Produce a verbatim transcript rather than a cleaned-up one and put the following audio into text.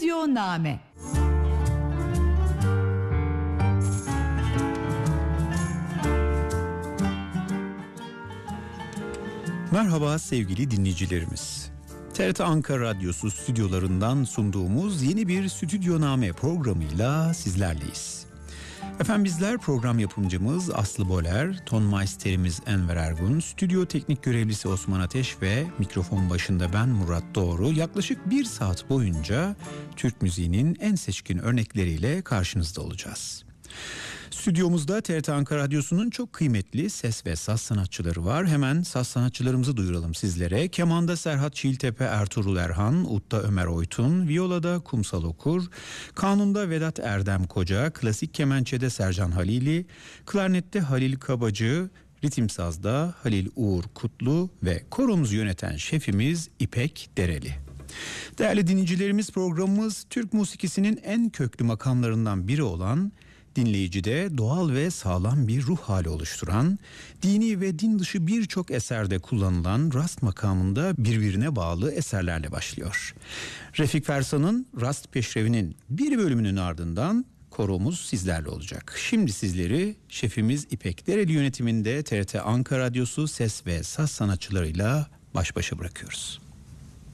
Stüdyo Name. Merhaba sevgili dinleyicilerimiz. T R T Ankara Radyosu stüdyolarından sunduğumuz yeni bir Stüdyo Name programıyla sizlerleyiz. Efendim bizler program yapımcımız Aslı Boler, ton maisterimiz Enver Ergun, stüdyo teknik görevlisi Osman Ateş ve mikrofon başında ben Murat Doğru yaklaşık bir saat boyunca Türk müziğinin en seçkin örnekleriyle karşınızda olacağız. Stüdyomuzda T R T Ankara Radyosu'nun çok kıymetli ses ve saz sanatçıları var. Hemen saz sanatçılarımızı duyuralım sizlere. Kemanda Serhat Çiğiltepe, Ertuğrul Erhan, Udda Ömer Oytun, Viola'da Kumsal Okur, Kanun'da Vedat Erdem Koca, klasik kemençede Sercan Halili, klarnette Halil Kabacı, ritim sazda Halil Uğur Kutlu ve koromuzu yöneten şefimiz İpek Dereli. Değerli dinleyicilerimiz, programımız Türk musikisinin en köklü makamlarından biri olan, dinleyicide doğal ve sağlam bir ruh hali oluşturan, dini ve din dışı birçok eserde kullanılan rast makamında birbirine bağlı eserlerle başlıyor. Refik Fersan'ın Rast Peşrevi'nin bir bölümünün ardından koromuz sizlerle olacak. Şimdi sizleri şefimiz İpek Dereli yönetiminde T R T Ankara Radyosu ses ve saz sanatçılarıyla baş başa bırakıyoruz.